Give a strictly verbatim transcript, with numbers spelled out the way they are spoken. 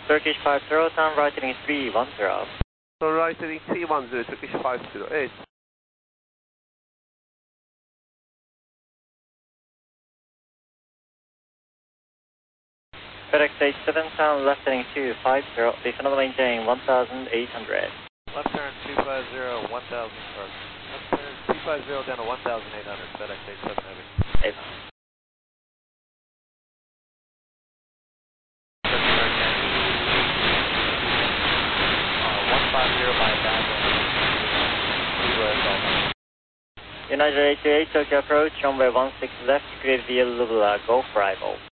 Turkish five zero, turn right heading three one zero. So right heading three one zero, Turkish five zero, evet. FedEx eight seven, turn left heading two five zero, be final maintain one thousand eight hundred. Left turn two five zero, one thousand, or left turn two five zero down to one thousand eight hundred, FedEx eight seven heavy. Eight. one five zero by back. United eight two eight, Tokyo approach, runway one six left, clear via Lula, go for arrival.